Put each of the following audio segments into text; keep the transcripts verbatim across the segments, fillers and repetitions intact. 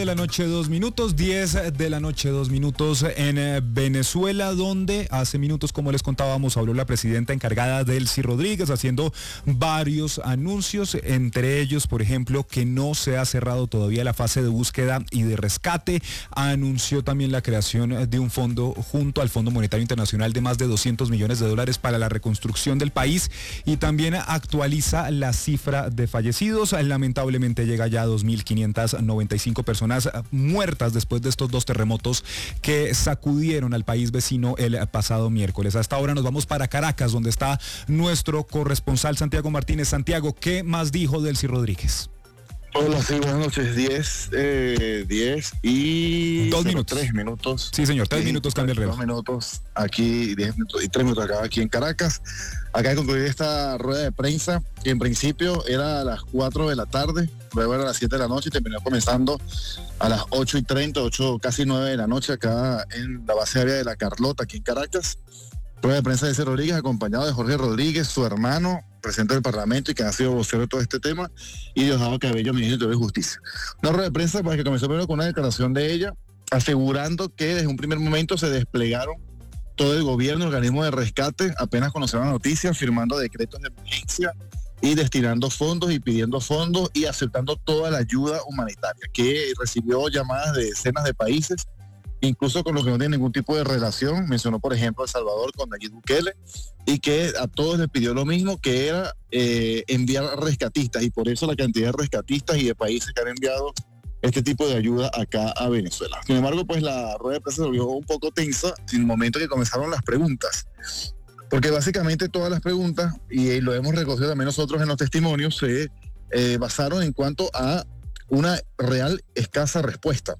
la noche, dos minutos, diez de la noche, dos minutos en eh, Venezuela, donde hace minutos, como les contábamos, habló la presidenta encargada, Delcy Rodríguez, haciendo varios anuncios, entre ellos, por ejemplo, que no se ha cerrado todavía la fase de búsqueda y de rescate. Anunció también la creación de un fondo junto al Fondo Monetario Internacional de más de doscientos millones de dólares para la reconstrucción del país, y también actualiza la cifra de fallecidos. Lamentablemente llega ya a dos mil quinientas noventa y cinco personas muertas después de estos dos terremotos que sacudieron al país vecino el pasado miércoles. Hasta ahora nos vamos para Caracas, donde está nuestro corresponsal Santiago Martínez. Santiago, ¿qué más dijo Delcy Rodríguez? Hola, sí, buenas noches. diez, eh, diez y... Dos minutos. Tres minutos. Sí, señor, tres minutos cambia el reloj. Dos minutos aquí, diez minutos y tres minutos acá, aquí en Caracas. Acá he concluido esta rueda de prensa, que en principio era a las cuatro de la tarde, luego era a las siete de la noche y terminó comenzando a las ocho y treinta, ocho, casi nueve de la noche acá en la base aérea de La Carlota, aquí en Caracas. Rueda de prensa de Delcy Rodríguez, acompañado de Jorge Rodríguez, su hermano, presidente del Parlamento y que ha sido vocero de todo este tema, y Diosdado Cabello, ministro de Justicia. Una rueda de prensa pues, que comenzó primero con una declaración de ella, asegurando que desde un primer momento se desplegaron todo el gobierno, organismo de rescate, apenas conocieron la noticia, firmando decretos de emergencia y destinando fondos y pidiendo fondos y aceptando toda la ayuda humanitaria, que recibió llamadas de decenas de países, incluso con los que no tienen ningún tipo de relación. Mencionó, por ejemplo, El Salvador con Nayib Bukele, y que a todos les pidió lo mismo, que era eh, enviar rescatistas, y por eso la cantidad de rescatistas y de países que han enviado este tipo de ayuda acá a Venezuela. Sin embargo, pues la rueda de prensa se volvió un poco tensa en el momento que comenzaron las preguntas, porque básicamente todas las preguntas, y lo hemos recogido también nosotros en los testimonios, se eh, basaron en cuanto a una real escasa respuesta.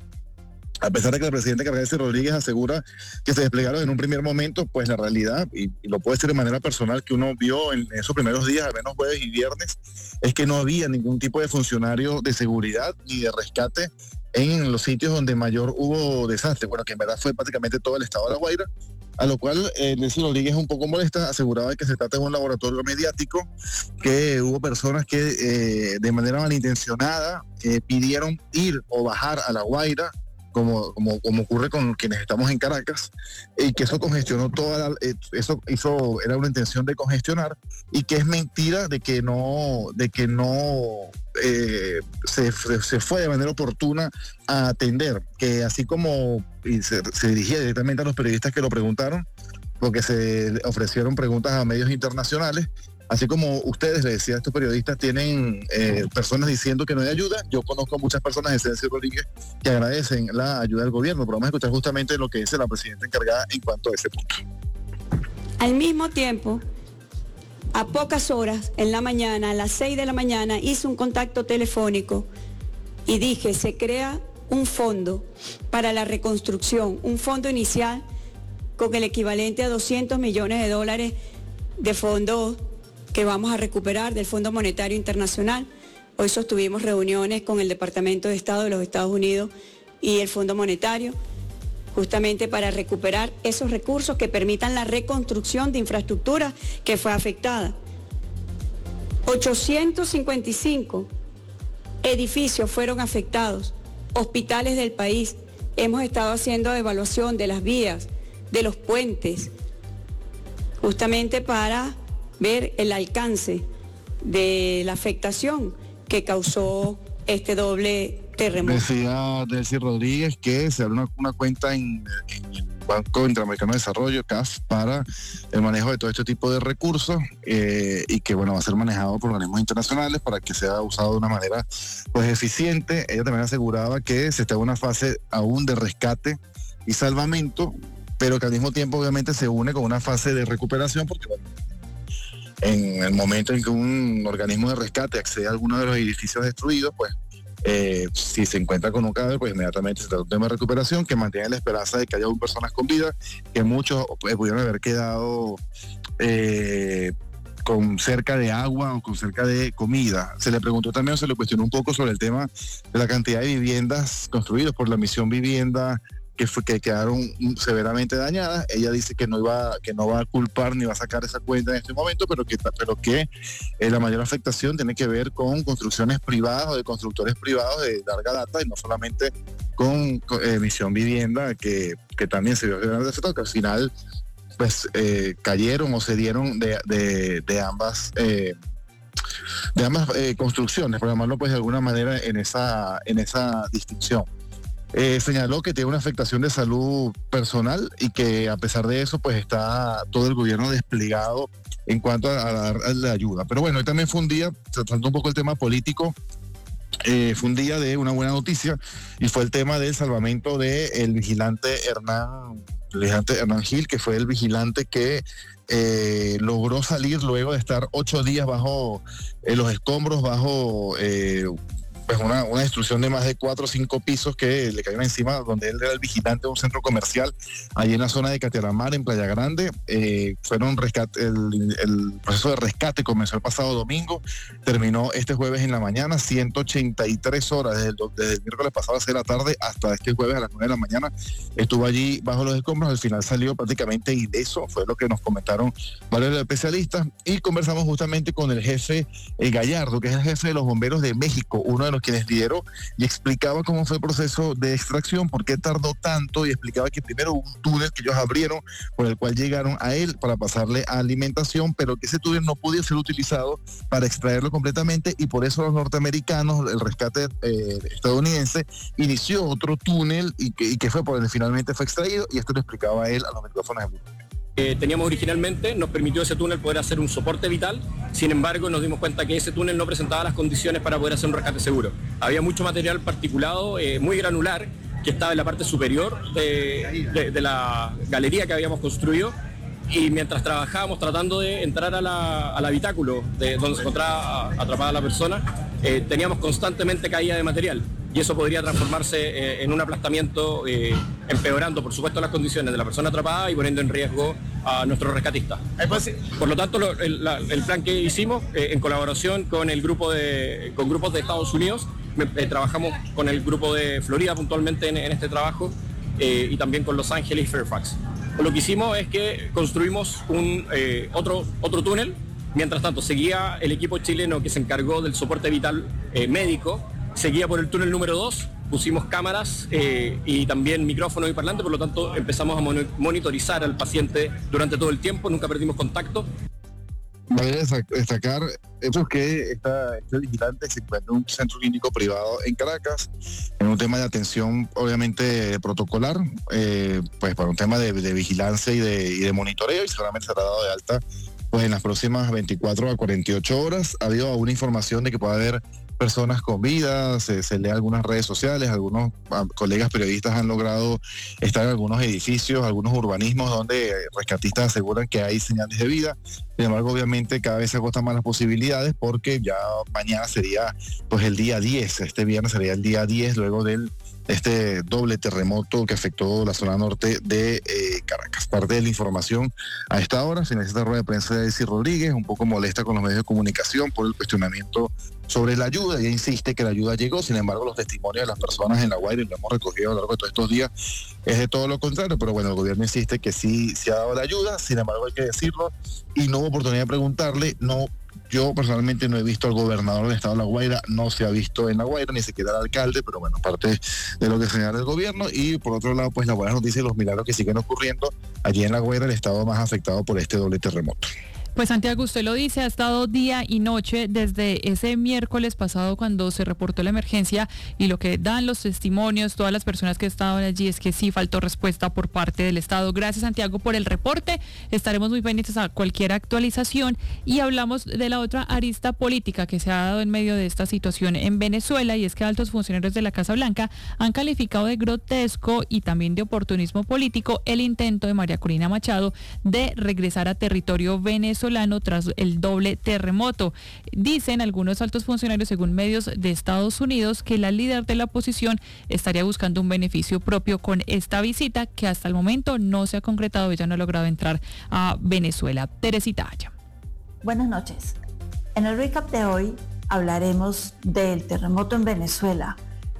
A pesar de que el presidente Delcy Rodríguez asegura que se desplegaron en un primer momento, pues la realidad, y, y lo puede decir de manera personal, que uno vio en esos primeros días, al menos jueves y viernes, es que no había ningún tipo de funcionario de seguridad ni de rescate en los sitios donde mayor hubo desastre. Bueno, que en verdad fue prácticamente todo el estado de La Guaira, a lo cual eh, Delcy Rodríguez, un poco molesta, aseguraba que se trata de un laboratorio mediático, que hubo personas que eh, de manera malintencionada eh, pidieron ir o bajar a La Guaira, Como, como, como ocurre con quienes estamos en Caracas, y que eso congestionó toda la, eso hizo, era una intención de congestionar, y que es mentira de que no, de que no eh, se, se fue de manera oportuna a atender, que así como y se, se dirigía directamente a los periodistas que lo preguntaron, porque se ofrecieron preguntas a medios internacionales. Así como ustedes, le decía a estos periodistas, tienen eh, personas diciendo que no hay ayuda. Yo conozco muchas personas de Delcy Rodríguez que agradecen la ayuda del gobierno, pero vamos a escuchar justamente lo que dice la presidenta encargada en cuanto a ese punto. Al mismo tiempo, a pocas horas, en la mañana, a las seis de la mañana, hice un contacto telefónico y dije, se crea un fondo para la reconstrucción, un fondo inicial con el equivalente a doscientos millones de dólares de fondos que vamos a recuperar del Fondo Monetario Internacional. Hoy sostuvimos reuniones con el Departamento de Estado de los Estados Unidos y el Fondo Monetario, justamente para recuperar esos recursos que permitan la reconstrucción de infraestructura que fue afectada. ochocientos cincuenta y cinco edificios fueron afectados, hospitales del país. Hemos estado haciendo evaluación de las vías, de los puentes, justamente para ver el alcance de la afectación que causó este doble terremoto. Decía Delcy Rodríguez que se abrió una, una cuenta en, en el Banco Interamericano de Desarrollo, C A F, para el manejo de todo este tipo de recursos, eh, y que bueno, va a ser manejado por organismos internacionales para que sea usado de una manera pues eficiente. Ella también aseguraba que se está en una fase aún de rescate y salvamento, pero que al mismo tiempo obviamente se une con una fase de recuperación, porque bueno, en el momento en que un organismo de rescate accede a alguno de los edificios destruidos, pues eh, si se encuentra con un cadáver, pues inmediatamente se trata de un tema de recuperación que mantiene la esperanza de que haya aún personas con vida, que muchos pues, pudieron haber quedado eh, con cerca de agua o con cerca de comida. Se le preguntó también, se le cuestionó un poco sobre el tema de la cantidad de viviendas construidas por la Misión Vivienda, que, fue, que quedaron severamente dañadas. Ella dice que no iba, que no va a culpar ni va a sacar esa cuenta en este momento, pero que, pero que eh, la mayor afectación tiene que ver con construcciones privadas o de constructores privados de larga data, y no solamente con, con eh, Misión Vivienda, que, que también se vio de efecto, que al final pues eh, cayeron o se dieron de, de, de ambas eh, de ambas eh, construcciones, por llamarlo pues de alguna manera en esa, en esa distinción. Eh, señaló que tiene una afectación de salud personal y que a pesar de eso pues está todo el gobierno desplegado en cuanto a, a dar la ayuda. Pero bueno, hoy también fue un día, tratando un poco el tema político, eh, fue un día de una buena noticia y fue el tema del salvamento del vigilante Hernán, el vigilante Hernán Gil, que fue el vigilante que eh, logró salir luego de estar ocho días bajo eh, los escombros, bajo eh, pues una, una destrucción de más de cuatro o cinco pisos que le cayeron encima, donde él era el vigilante de un centro comercial allí en la zona de Cateramar, en Playa Grande. Eh, fueron rescate, el, el proceso de rescate comenzó el pasado domingo, terminó este jueves en la mañana, ciento ochenta y tres horas desde el, desde el miércoles pasado a seis de la tarde hasta este jueves a las nueve de la mañana. Estuvo allí bajo los escombros, al final salió prácticamente ileso, fue lo que nos comentaron varios especialistas, y conversamos justamente con el jefe eh, Gallardo, que es el jefe de los bomberos de México, uno de los quienes lideró, y explicaba cómo fue el proceso de extracción, por qué tardó tanto, y explicaba que primero hubo un túnel que ellos abrieron por el cual llegaron a él para pasarle alimentación, pero que ese túnel no podía ser utilizado para extraerlo completamente, y por eso los norteamericanos, el rescate eh, estadounidense, inició otro túnel y que, y que fue por el que finalmente fue extraído, y esto lo explicaba él a los micrófonos de Blue. Eh, teníamos originalmente, nos permitió ese túnel poder hacer un soporte vital, sin embargo nos dimos cuenta que ese túnel no presentaba las condiciones para poder hacer un rescate seguro. Había mucho material particulado, eh, muy granular, que estaba en la parte superior de, de, de la galería que habíamos construido, y mientras trabajábamos tratando de entrar a la, al habitáculo de donde se encontraba atrapada la persona, eh, teníamos constantemente caída de material, y eso podría transformarse eh, en un aplastamiento, eh, empeorando por supuesto las condiciones de la persona atrapada y poniendo en riesgo a nuestros rescatistas. Por lo tanto, lo, el, la, el plan que hicimos eh, en colaboración con el grupo de con grupos de Estados Unidos, eh, trabajamos con el grupo de Florida puntualmente en, en este trabajo, eh, y también con Los Ángeles y Fairfax. Lo que hicimos es que construimos un eh, otro otro túnel. Mientras tanto, seguía el equipo chileno que se encargó del soporte vital eh, médico, seguía por el túnel número dos, pusimos cámaras eh, y también micrófonos y parlantes, por lo tanto empezamos a mon- monitorizar al paciente durante todo el tiempo, nunca perdimos contacto. Vale destacar eso, que esta, este vigilante se encuentra en un centro clínico privado en Caracas, en un tema de atención obviamente protocolar, eh, pues para un tema de, de vigilancia y de, y de monitoreo, y seguramente será dado de alta pues en las próximas veinticuatro a cuarenta y ocho horas. Ha habido alguna información de que puede haber personas con vida, se, se lee algunas redes sociales, algunos a, colegas periodistas han logrado estar en algunos edificios, algunos urbanismos donde rescatistas aseguran que hay señales de vida. Sin embargo, obviamente cada vez se agotan más las posibilidades, porque ya mañana sería pues el día diez, este viernes sería el día diez luego del este doble terremoto que afectó la zona norte de eh, Caracas. Parte de la información a esta hora. Finaliza esta rueda de prensa de Delcy Rodríguez, un poco molesta con los medios de comunicación por el cuestionamiento sobre la ayuda. Ella insiste que la ayuda llegó, sin embargo los testimonios de las personas en La Guaira, y lo hemos recogido a lo largo de todos estos días, es de todo lo contrario. Pero bueno, el gobierno insiste que sí se ha dado la ayuda, sin embargo hay que decirlo, y no hubo oportunidad de preguntarle. No, yo personalmente no he visto al gobernador del estado de La Guaira, no se ha visto en La Guaira, ni siquiera al alcalde, pero bueno, parte de lo que señala el gobierno. Y por otro lado, pues las buenas noticias y los milagros que siguen ocurriendo allí en La Guaira, el estado más afectado por este doble terremoto. Pues Santiago, usted lo dice, ha estado día y noche desde ese miércoles pasado cuando se reportó la emergencia, y lo que dan los testimonios, todas las personas que estaban allí, es que sí faltó respuesta por parte del Estado. Gracias, Santiago, por el reporte. Estaremos muy pendientes a cualquier actualización, y hablamos de la otra arista política que se ha dado en medio de esta situación en Venezuela, y es que altos funcionarios de la Casa Blanca han calificado de grotesco y también de oportunismo político el intento de María Corina Machado de regresar a territorio venezolano tras el doble terremoto. Dicen algunos altos funcionarios, según medios de Estados Unidos, que la líder de la oposición estaría buscando un beneficio propio con esta visita, que hasta el momento no se ha concretado. Ella no ha logrado entrar a Venezuela. Teresita Aya. Buenas noches. En el recap de hoy hablaremos del terremoto en Venezuela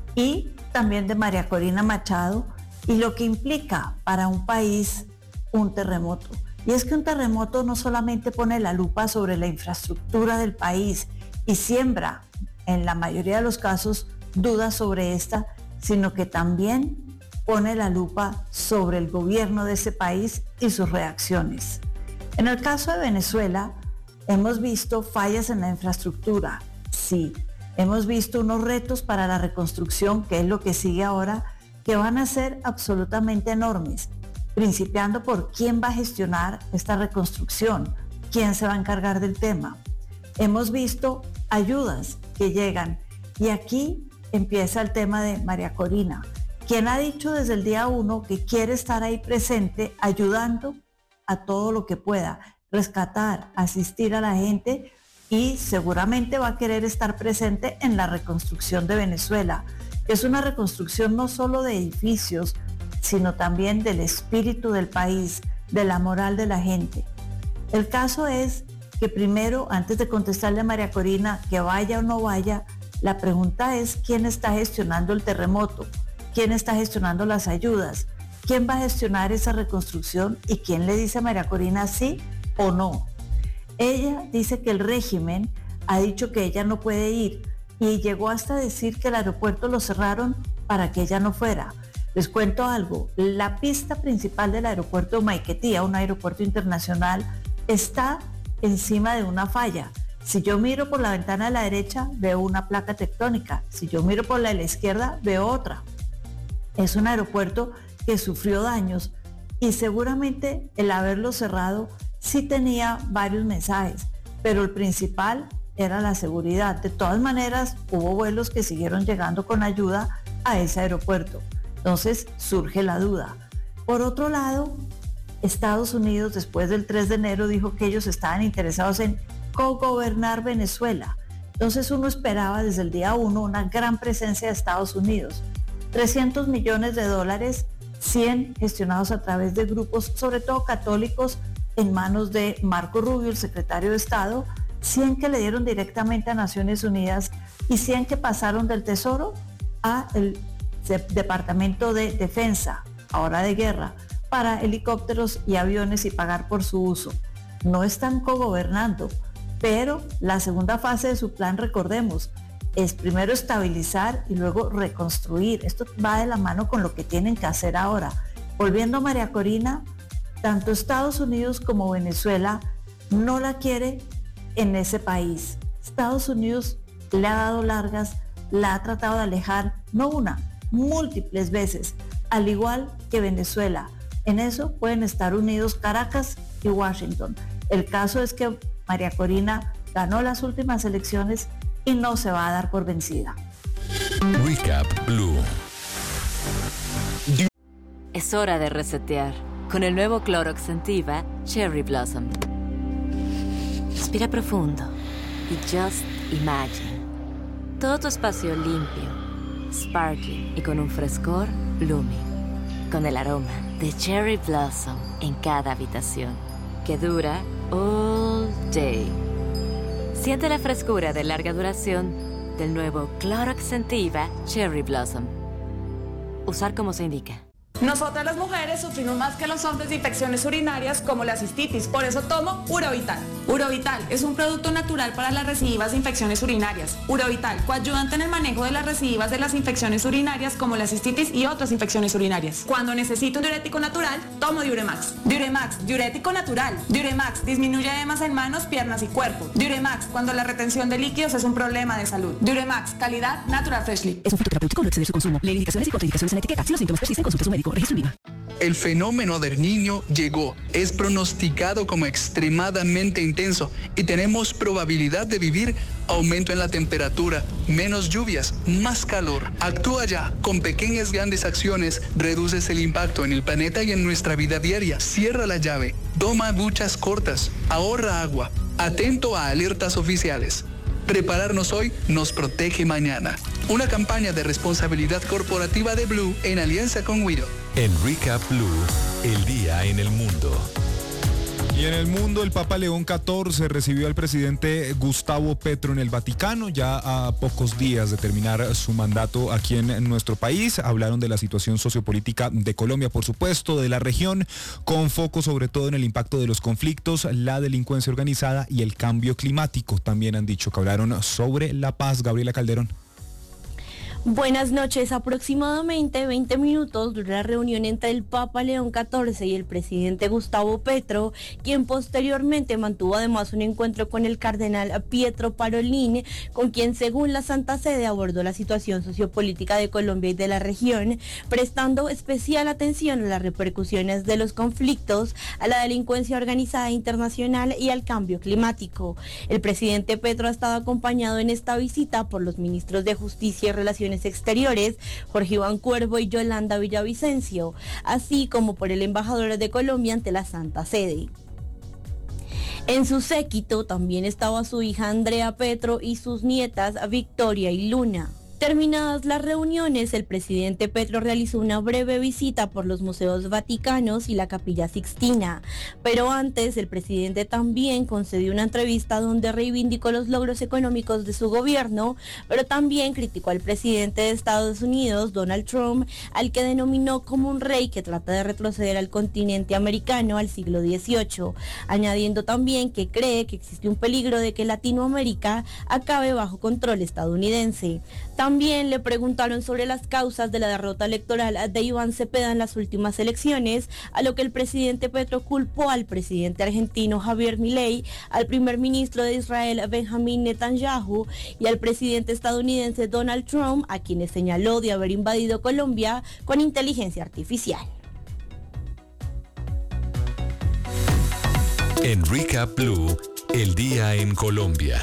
y también de María Corina Machado y lo que implica para un país un terremoto. Y es que un terremoto no solamente pone la lupa sobre la infraestructura del país y siembra, en la mayoría de los casos, dudas sobre esta, sino que también pone la lupa sobre el gobierno de ese país y sus reacciones. En el caso de Venezuela, hemos visto fallas en la infraestructura, sí. Hemos visto unos retos para la reconstrucción, que es lo que sigue ahora, que van a ser absolutamente enormes, principiando por quién va a gestionar esta reconstrucción, quién se va a encargar del tema. Hemos visto ayudas que llegan y aquí empieza el tema de María Corina, quien ha dicho desde el día uno que quiere estar ahí presente, ayudando a todo lo que pueda, rescatar, asistir a la gente y seguramente va a querer estar presente en la reconstrucción de Venezuela. Es una reconstrucción no solo de edificios, sino también del espíritu del país, de la moral de la gente. El caso es que primero, antes de contestarle a María Corina que vaya o no vaya, la pregunta es quién está gestionando el terremoto, quién está gestionando las ayudas, quién va a gestionar esa reconstrucción y quién le dice a María Corina sí o no. Ella dice que el régimen ha dicho que ella no puede ir y llegó hasta decir que el aeropuerto lo cerraron para que ella no fuera. Les cuento algo, la pista principal del aeropuerto de Maiquetía, un aeropuerto internacional, está encima de una falla. Si yo miro por la ventana de la derecha, veo una placa tectónica. Si yo miro por la de la izquierda, veo otra. Es un aeropuerto que sufrió daños y seguramente el haberlo cerrado sí tenía varios mensajes, pero el principal era la seguridad. De todas maneras, hubo vuelos que siguieron llegando con ayuda a ese aeropuerto. Entonces surge la duda. Por otro lado, Estados Unidos después del tres de enero dijo que ellos estaban interesados en cogobernar Venezuela. Entonces uno esperaba desde el día uno una gran presencia de Estados Unidos. trescientos millones de dólares, cien gestionados a través de grupos, sobre todo católicos, en manos de Marco Rubio, el secretario de Estado, cien que le dieron directamente a Naciones Unidas y cien que pasaron del Tesoro a el Departamento de Defensa, ahora de Guerra, para helicópteros y aviones y pagar por su uso. No están cogobernando, pero la segunda fase de su plan, recordemos, es primero estabilizar y luego reconstruir. Esto va de la mano con lo que tienen que hacer ahora. Volviendo a María Corina, tanto Estados Unidos como Venezuela no la quiere en ese país. Estados Unidos le ha dado largas, la ha tratado de alejar, no una, múltiples veces, al igual que Venezuela. En eso pueden estar unidos Caracas y Washington. El caso es que María Corina ganó las últimas elecciones y no se va a dar por vencida. Recap Blue. Es hora de resetear con el nuevo Clorox Scentiva Cherry Blossom. Respira profundo y just imagine. Todo tu espacio limpio, sparkling y con un frescor blooming. Con el aroma de Cherry Blossom en cada habitación, que dura all day. Siente la frescura de larga duración del nuevo Clorox Scentiva Cherry Blossom. Usar como se indica. Nosotras las mujeres sufrimos más que los hombres de infecciones urinarias como la cistitis, por eso tomo Urovital. Urovital es un producto natural para las recidivas de infecciones urinarias. Urovital, coadyuvante en el manejo de las recidivas de las infecciones urinarias como la cistitis y otras infecciones urinarias. Cuando necesito un diurético natural, tomo Diuremax. Diuremax, diurético natural. Diuremax, disminuye edemas en manos, piernas y cuerpo. Diuremax, cuando la retención de líquidos es un problema de salud. Diuremax, calidad Natural Freshly. Es un fitoterapéutico, no excede su consumo. Lee indicaciones y contraindicaciones en la etiqueta. Si los síntomas persisten, consulte a su médico. Registro N I V A. El fenómeno del Niño llegó, es pronosticado como extremadamente intenso y tenemos probabilidad de vivir aumento en la temperatura, menos lluvias, más calor. Actúa ya, con pequeñas grandes acciones reduces el impacto en el planeta y en nuestra vida diaria. Cierra la llave, toma duchas cortas, ahorra agua, atento a alertas oficiales. Prepararnos hoy nos protege mañana. Una campaña de responsabilidad corporativa de Blue en alianza con Wido. En Recap Blue, el día en el mundo. Y en el mundo, el Papa León catorce recibió al presidente Gustavo Petro en el Vaticano, ya a pocos días de terminar su mandato aquí en nuestro país. Hablaron de la situación sociopolítica de Colombia, por supuesto, de la región, con foco sobre todo en el impacto de los conflictos, la delincuencia organizada y el cambio climático. También han dicho que hablaron sobre la paz. Gabriela Calderón. Buenas noches. Aproximadamente veinte minutos duró la reunión entre el Papa León catorce y el presidente Gustavo Petro, quien posteriormente mantuvo además un encuentro con el cardenal Pietro Parolin, con quien según la Santa Sede abordó la situación sociopolítica de Colombia y de la región, prestando especial atención a las repercusiones de los conflictos, a la delincuencia organizada internacional y al cambio climático. El presidente Petro ha estado acompañado en esta visita por los ministros de Justicia y Relaciones Exteriores, Jorge Iván Cuervo y Yolanda Villavicencio, así como por el embajador de Colombia ante la Santa Sede. En su séquito también estaba su hija Andrea Petro y sus nietas Victoria y Luna. Terminadas las reuniones, el presidente Petro realizó una breve visita por los museos vaticanos y la Capilla Sixtina, pero antes el presidente también concedió una entrevista donde reivindicó los logros económicos de su gobierno, pero también criticó al presidente de Estados Unidos, Donald Trump, al que denominó como un rey que trata de retroceder al continente americano al siglo dieciocho, añadiendo también que cree que existe un peligro de que Latinoamérica acabe bajo control estadounidense. También le preguntaron sobre las causas de la derrota electoral de Iván Cepeda en las últimas elecciones, a lo que el presidente Petro culpó al presidente argentino Javier Milei, al primer ministro de Israel Benjamín Netanyahu y al presidente estadounidense Donald Trump, a quienes señaló de haber invadido Colombia con inteligencia artificial. En Recap Blue, el día en Colombia.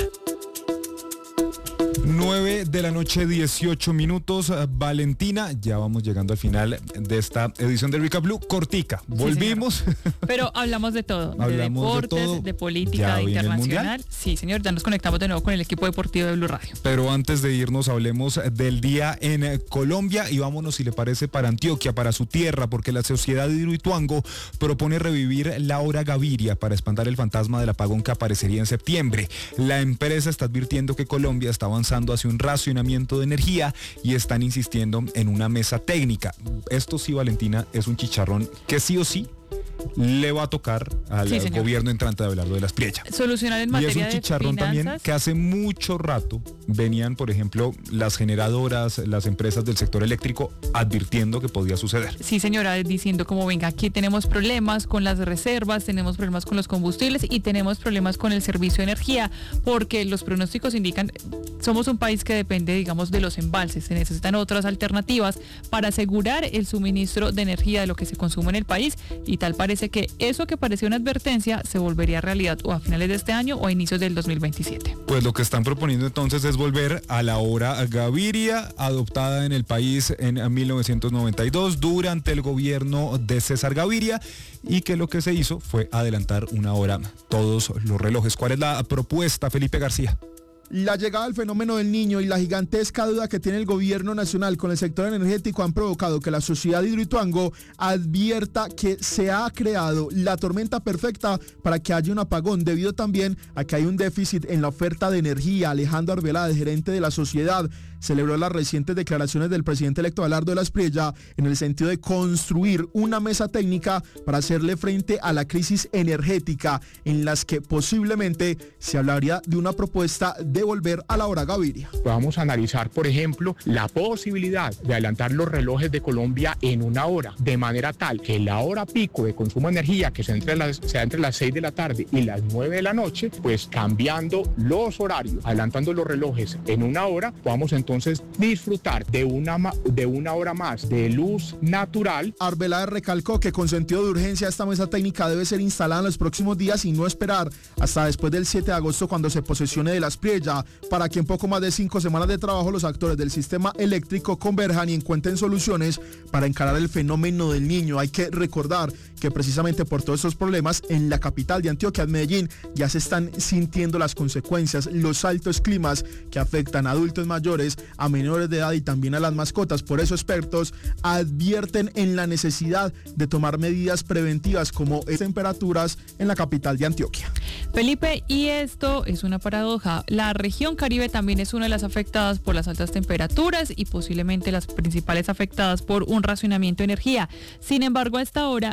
nueve de la noche, dieciocho minutos. Valentina, ya vamos llegando al final de esta edición de Recap Blue. Cortica, volvimos. Sí, pero hablamos de todo, de Hablamos deportes, de, todo. de política, de internacional. Sí, señor, ya nos conectamos de nuevo con el equipo deportivo de Blue Radio. Pero antes de irnos, hablemos del día en Colombia y vámonos, si le parece, para Antioquia, para su tierra, porque la sociedad de Hidroituango propone revivir la hora Gaviria para espantar el fantasma del apagón que aparecería en septiembre. La empresa está advirtiendo que Colombia está avanzando hacia un racionamiento de energía y están insistiendo en una mesa técnica. Esto sí, Valentina, es un chicharrón que sí o sí le va a tocar al sí, gobierno entrante de Abelardo de la Espriella. Solucionar en materia de Y es un chicharrón también que hace mucho rato venían, por ejemplo, las generadoras, las empresas del sector eléctrico advirtiendo que podía suceder. Sí, señora, diciendo como venga, aquí tenemos problemas con las reservas, tenemos problemas con los combustibles y tenemos problemas con el servicio de energía, porque los pronósticos indican, somos un país que depende, digamos, de los embalses, se necesitan otras alternativas para asegurar el suministro de energía de lo que se consume en el país, y tal parece que eso que parecía una advertencia se volvería realidad o a finales de este año o a inicios del dos mil veintisiete. Pues lo que están proponiendo entonces es volver a la hora Gaviria, adoptada en el país en mil novecientos noventa y dos durante el gobierno de César Gaviria, y que lo que se hizo fue adelantar una hora todos los relojes. ¿Cuál es la propuesta, Felipe García? La llegada del fenómeno del Niño y la gigantesca deuda que tiene el gobierno nacional con el sector energético han provocado que la sociedad de Hidroituango advierta que se ha creado la tormenta perfecta para que haya un apagón, debido también a que hay un déficit en la oferta de energía. Alejandro Arbeláez, gerente de la sociedad, celebró las recientes declaraciones del presidente electo Abelardo de la Espriella en el sentido de construir una mesa técnica para hacerle frente a la crisis energética, en las que posiblemente se hablaría de una propuesta de volver a la hora Gaviria. Vamos a analizar, por ejemplo, la posibilidad de adelantar los relojes de Colombia en una hora, de manera tal que la hora pico de consumo de energía, que sea entre las, sea entre las seis de la tarde y las nueve de la noche, pues cambiando los horarios, adelantando los relojes en una hora, podamos entonces disfrutar de una, de una hora más de luz natural. Arbeláez recalcó que con sentido de urgencia esta mesa técnica debe ser instalada en los próximos días y no esperar hasta después del siete de agosto, cuando se posesione de la Espriella, para que en poco más de cinco semanas de trabajo los actores del sistema eléctrico converjan y encuentren soluciones para encarar el fenómeno del Niño. Hay que recordar que precisamente por todos estos problemas en la capital de Antioquia, en Medellín, ya se están sintiendo las consecuencias, los altos climas que afectan a adultos mayores, a menores de edad y también a las mascotas. Por eso expertos advierten en la necesidad de tomar medidas preventivas como temperaturas en la capital de Antioquia. Felipe, y esto es una paradoja. La región Caribe también es una de las afectadas por las altas temperaturas y posiblemente las principales afectadas por un racionamiento de energía. Sin embargo, a esta hora se está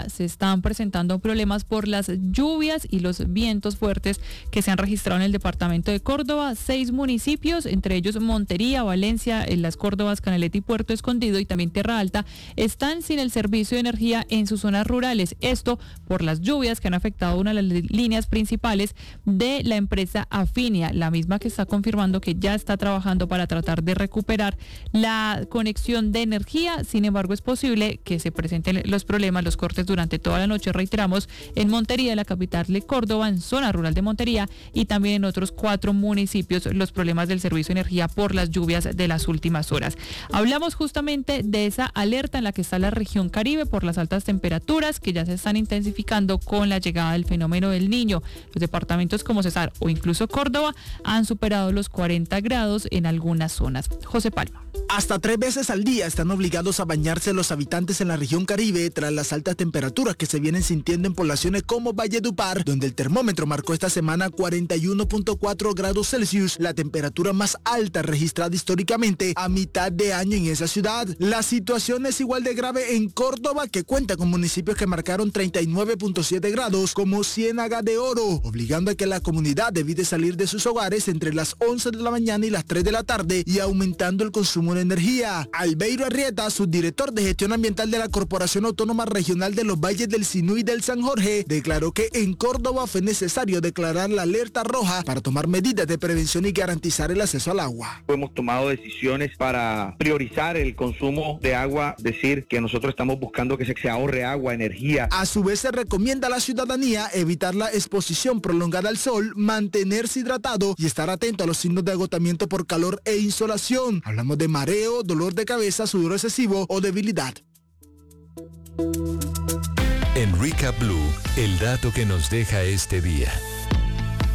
están presentando problemas por las lluvias y los vientos fuertes que se han registrado en el departamento de Córdoba. Seis municipios, entre ellos Montería, Valencia, en las Córdobas, Canaleta y Puerto Escondido y también Tierra Alta, están sin el servicio de energía en sus zonas rurales. Esto por las lluvias que han afectado una de las líneas principales de la empresa Afinia, la misma que está confirmando que ya está trabajando para tratar de recuperar la conexión de energía. Sin embargo, es posible que se presenten los problemas, los cortes durante toda la noche, reiteramos, en Montería, la capital de Córdoba, en zona rural de Montería y también en otros cuatro municipios, los problemas del servicio de energía por las lluvias de las últimas horas. Hablamos justamente de esa alerta en la que está la región Caribe por las altas temperaturas que ya se están intensificando con la llegada del fenómeno del Niño. Los departamentos como Cesar o incluso Córdoba han superado los cuarenta grados en algunas zonas. José Palma. Hasta tres veces al día están obligados a bañarse los habitantes en la región Caribe tras las altas temperaturas que se vienen sintiendo en poblaciones como Valledupar, donde el termómetro marcó esta semana cuarenta y uno punto cuatro grados Celsius, la temperatura más alta registrada históricamente a mitad de año en esa ciudad. La situación es igual de grave en Córdoba, que cuenta con municipios que marcaron treinta y nueve punto siete grados, como Ciénaga de Oro, obligando a que la comunidad evite salir de sus hogares entre las once de la mañana y las tres de la tarde y aumentando el consumo de energía. Albeiro Arrieta, subdirector de gestión ambiental de la Corporación Autónoma Regional de los Valles del Sinú y del San Jorge, declaró que en Córdoba fue necesario declarar la alerta roja para tomar medidas de prevención y garantizar el acceso al agua. Hemos tomado decisiones para priorizar el consumo de agua, decir que nosotros estamos buscando que se ahorre agua, energía. A su vez se recomienda a la ciudadanía evitar la exposición prolongada al sol, mantenerse hidratado y estar atento a los signos de agotamiento por calor e insolación. Hablamos de mareo, dolor de cabeza, sudor excesivo o debilidad. En Recap Blue, el dato que nos deja este día.